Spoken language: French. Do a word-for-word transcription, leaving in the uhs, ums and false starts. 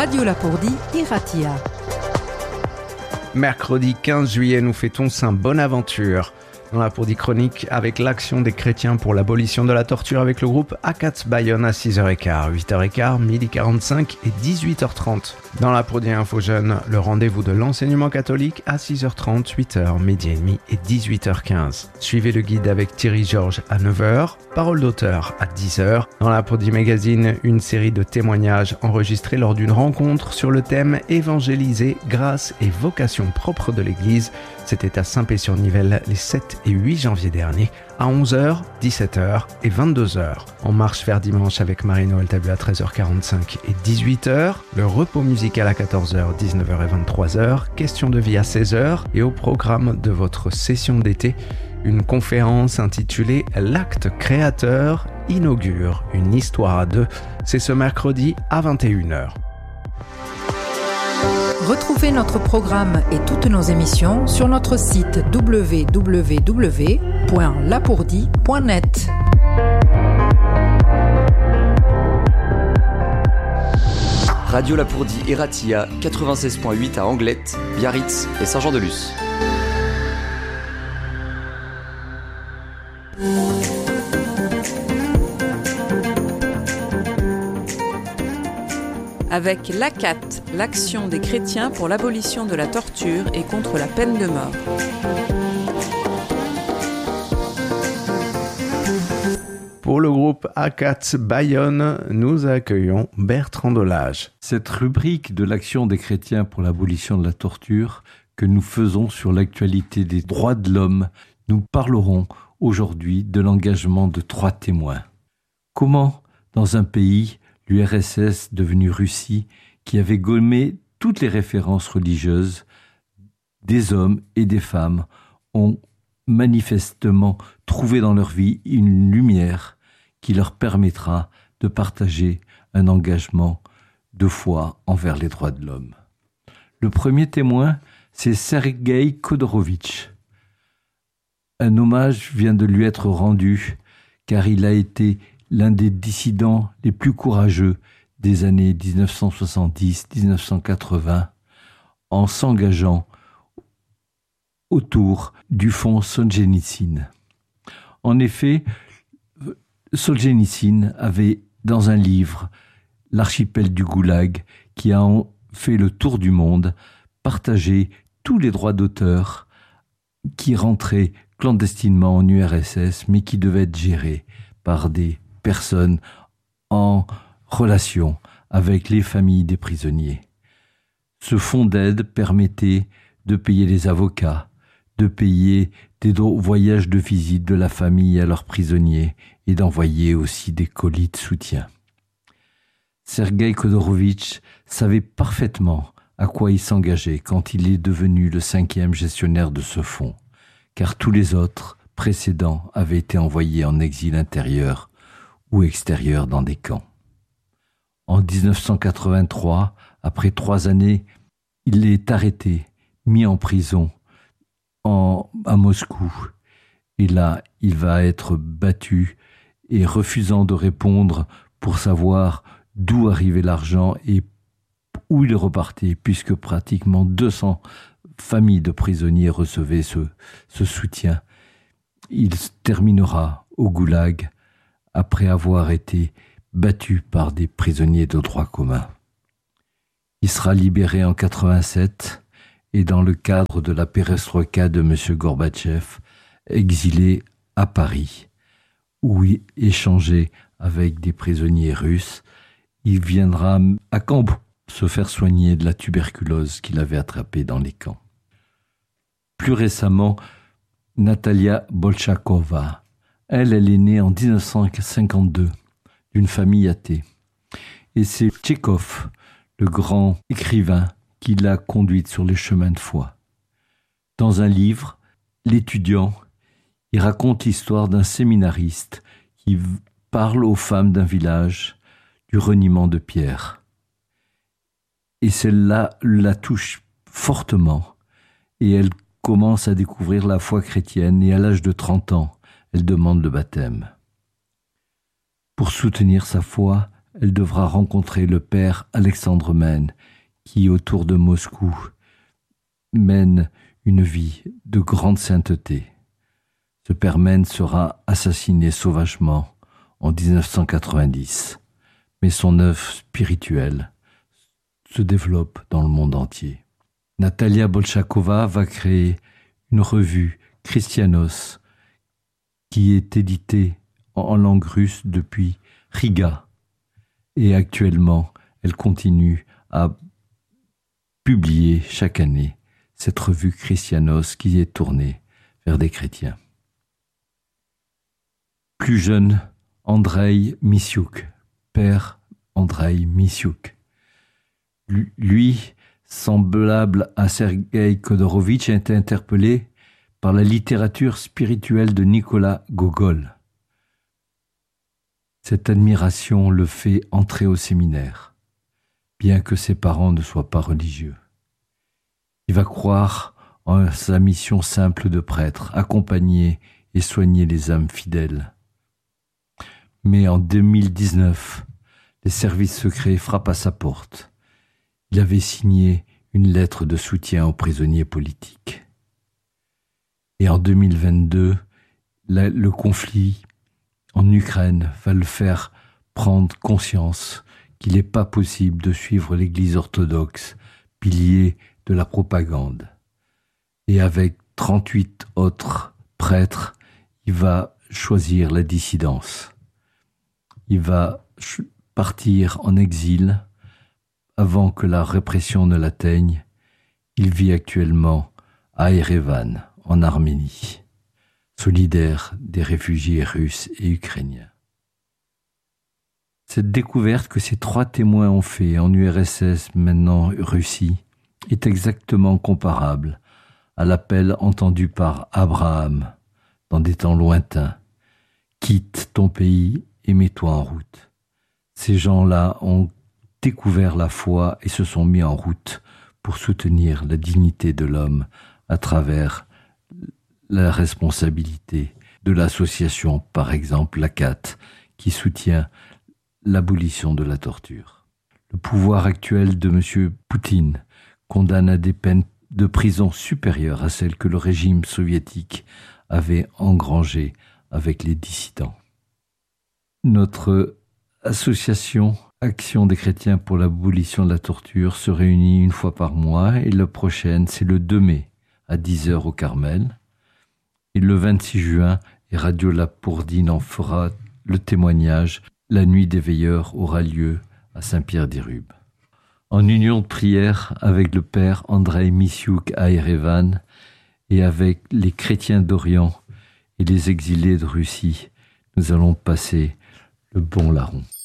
Radio Lapourdie, Iratia. Mercredi quinze juillet, nous fêtons Saint Bonaventure. Dans la Lapourdie chronique, avec l'Action des chrétiens pour l'abolition de la torture avec le groupe ACAT Bayonne à six heures quinze, huit heures quinze, midi quarante-cinq et dix-huit heures trente. Dans la Lapourdie Info Jeune, le rendez-vous de l'enseignement catholique à six heures trente, huit heures, midi et demi et dix-huit heures quinze. Suivez le guide avec Thierry Georges à neuf heures, parole d'auteur à dix heures. Dans la Lapourdie Magazine, une série de témoignages enregistrés lors d'une rencontre sur le thème « Évangéliser, grâce et vocation propre de l'Église ». C'était à Saint-Pé-sur-Nivelle les sept et huit janvier dernier, à onze heures, dix-sept heures et vingt-deux heures. En marche vers dimanche avec Marie-Noël Tabu à treize heures quarante-cinq et dix-huit heures, le repos musical à quatorze heures, dix-neuf heures et vingt-trois heures, question de vie à seize heures et au programme de votre session d'été, une conférence intitulée « L'acte créateur inaugure une histoire à deux ». C'est ce mercredi à vingt et une heures. Retrouvez notre programme et toutes nos émissions sur notre site w w w point lapourdie point net. Radio Lapourdie Iratia quatre-vingt-seize point huit à Anglette, Biarritz et Saint-Jean-de-Luz. Avec l'ACAT, l'Action des chrétiens pour l'abolition de la torture et contre la peine de mort. Pour le groupe ACAT Bayonne, nous accueillons Bertrand Delage. Cette rubrique de l'Action des chrétiens pour l'abolition de la torture que nous faisons sur l'actualité des droits de l'homme, nous parlerons aujourd'hui de l'engagement de trois témoins. Comment, dans un pays, l'U R S S devenu Russie, qui avait gommé toutes les références religieuses, des hommes et des femmes ont manifestement trouvé dans leur vie une lumière qui leur permettra de partager un engagement de foi envers les droits de l'homme. Le premier témoin, c'est Sergueï Khodorovitch. Un hommage vient de lui être rendu car il a été l'un des dissidents les plus courageux des années dix-neuf cent soixante-dix à dix-neuf cent quatre-vingts en s'engageant autour du fonds Solzhenitsyn. En effet, Solzhenitsyn avait dans un livre, L'archipel du Goulag, qui a fait le tour du monde, partagé tous les droits d'auteur qui rentraient clandestinement en U R S S, mais qui devaient être gérés par des personnes en relation avec les familles des prisonniers. Ce fonds d'aide permettait de payer les avocats, de payer des voyages de visite de la famille à leurs prisonniers et d'envoyer aussi des colis de soutien. Sergueï Khodorovitch savait parfaitement à quoi il s'engageait quand il est devenu le cinquième gestionnaire de ce fonds, car tous les autres précédents avaient été envoyés en exil intérieur ou extérieur dans des camps. En dix-neuf cent quatre-vingt-trois, après trois années, il est arrêté, mis en prison en, à Moscou. Et là, il va être battu et refusant de répondre pour savoir d'où arrivait l'argent et où il repartait, puisque pratiquement deux cents familles de prisonniers recevaient ce, ce soutien. Il terminera au goulag après avoir été battu par des prisonniers de droit commun. Il sera libéré en quatre-vingt-sept et dans le cadre de la perestroïka de M. Gorbatchev, exilé à Paris, où il échangeait avec des prisonniers russes. Il viendra à Caen se faire soigner de la tuberculose qu'il avait attrapée dans les camps. Plus récemment, Natalia Bolchakova. Elle, elle est née en dix-neuf cent cinquante-deux d'une famille athée. Et c'est Tchekhov, le grand écrivain, qui l'a conduite sur les chemins de foi. Dans un livre, L'étudiant, il raconte l'histoire d'un séminariste qui parle aux femmes d'un village du reniement de Pierre. Et celle-là la touche fortement et elle commence à découvrir la foi chrétienne et à l'âge de trente ans, elle demande le baptême. Pour soutenir sa foi, elle devra rencontrer le père Alexandre Mène, qui, autour de Moscou, mène une vie de grande sainteté. Ce père Mène sera assassiné sauvagement en dix-neuf cent quatre-vingt-dix, mais son œuvre spirituelle se développe dans le monde entier. Natalia Bolchakova va créer une revue Christianos qui est éditée en langue russe depuis Riga. Et actuellement, elle continue à publier chaque année cette revue Christianos qui est tournée vers des chrétiens. Plus jeune, Andrei Misiouk, père Andrei Misiouk. Lui, semblable à Sergueï Khodorovitch, a été interpellé par la littérature spirituelle de Nicolas Gogol. Cette admiration le fait entrer au séminaire, bien que ses parents ne soient pas religieux. Il va croire en sa mission simple de prêtre, accompagner et soigner les âmes fidèles. Mais en deux mille dix-neuf, les services secrets frappent à sa porte. Il avait signé une lettre de soutien aux prisonniers politiques. Et en deux mille vingt-deux, la, le conflit en Ukraine va le faire prendre conscience qu'il n'est pas possible de suivre l'Église orthodoxe, pilier de la propagande. Et avec trente-huit autres prêtres, il va choisir la dissidence. Il va ch- partir en exil avant que la répression ne l'atteigne. Il vit actuellement à Erevan, en Arménie, solidaire des réfugiés russes et ukrainiens. Cette découverte que ces trois témoins ont fait en U R S S, maintenant Russie, est exactement comparable à l'appel entendu par Abraham dans des temps lointains. Quitte ton pays et mets-toi en route. Ces gens-là ont découvert la foi et se sont mis en route pour soutenir la dignité de l'homme à travers la responsabilité de l'association, par exemple l'A C A T, qui soutient l'abolition de la torture. Le pouvoir actuel de M. Poutine condamne à des peines de prison supérieures à celles que le régime soviétique avait engrangées avec les dissidents. Notre association Action des chrétiens pour l'abolition de la torture se réunit une fois par mois et la prochaine, c'est le deux mai à dix heures au Carmel. Et le vingt-six juin, et Radio Lapourdine en fera le témoignage. La nuit des veilleurs aura lieu à Saint-Pierre-d'Irube. En union de prière avec le père Andrei Misiouk à Erevan et avec les chrétiens d'Orient et les exilés de Russie, nous allons passer le bon larron.